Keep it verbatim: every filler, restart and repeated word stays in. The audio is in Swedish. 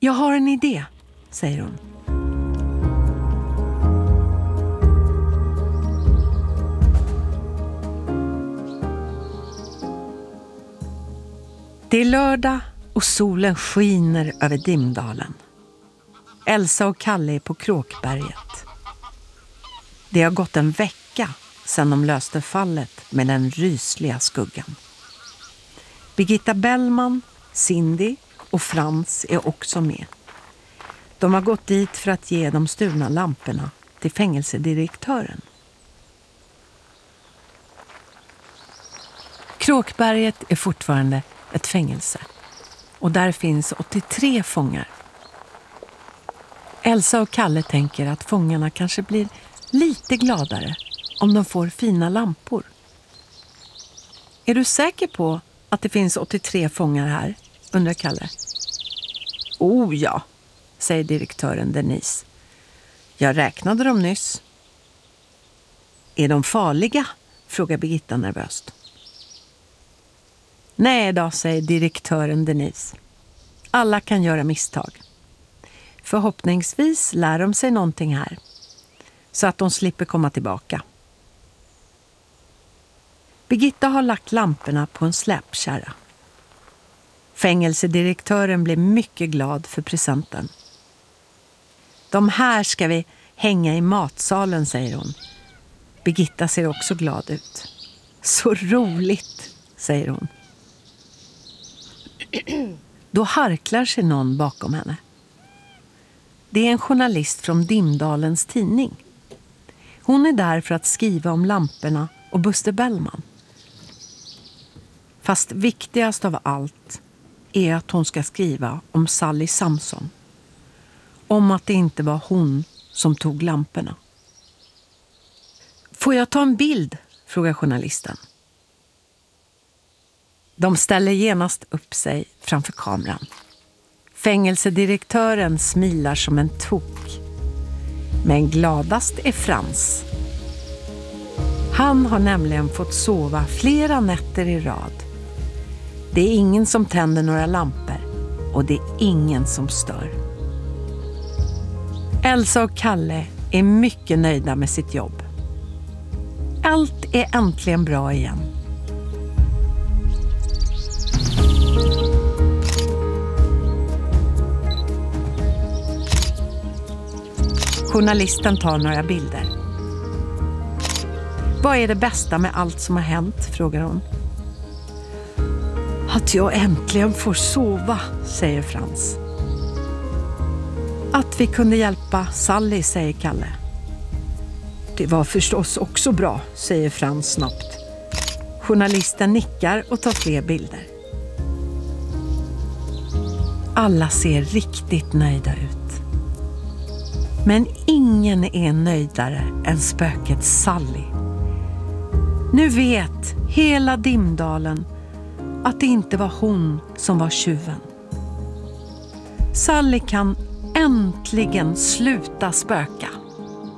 Jag har en idé, säger hon. Det är lördag och solen skiner över Dimdalen. Elsa och Kalle är på Kråkberget. Det har gått en vecka sedan de löste fallet med den rysliga skuggan. Birgitta Bellman, Cindy och Frans är också med. De har gått dit för att ge de stulna lamporna till fängelsedirektören. Kråkberget är fortfarande ett fängelse och där finns åttiotre fångar. Elsa och Kalle tänker att fångarna kanske blir lite gladare om de får fina lampor. Är du säker på att det finns åttiotre fångar här? Undrar Kalle. Oh ja, säger direktören Denise. Jag räknade dem nyss. Är de farliga? Frågar Birgitta nervöst. Nej då, säger direktören Denise. Alla kan göra misstag. Förhoppningsvis lär de sig någonting här, så att de slipper komma tillbaka. Birgitta har lagt lamporna på en släpkärra. Fängelsedirektören blir mycket glad för presenten. De här ska vi hänga i matsalen, säger hon. Birgitta ser också glad ut. Så roligt, säger hon. Då harklar sig någon bakom henne. Det är en journalist från Dimdalens tidning. Hon är där för att skriva om lamporna och Buster Bellman. Fast viktigast av allt är att hon ska skriva om Sally Samson. Om att det inte var hon som tog lamporna. Får jag ta en bild? Frågar journalisten. De ställer genast upp sig framför kameran. Fängelsedirektören smilar som en tok. Men gladast är Frans. Han har nämligen fått sova flera nätter i rad. Det är ingen som tänder några lampor och det är ingen som stör. Elsa och Kalle är mycket nöjda med sitt jobb. Allt är äntligen bra igen. Journalisten tar några bilder. Vad är det bästa med allt som har hänt? Frågar hon. Att jag äntligen får sova, säger Frans. Att vi kunde hjälpa Sally, säger Kalle. Det var förstås också bra, säger Frans snabbt. Journalisten nickar och tar fler bilder. Alla ser riktigt nöjda ut. Men ingen är nöjdare än spöket Sally. Nu vet hela Dimdalen att det inte var hon som var tjuven. Sally kan äntligen sluta spöka.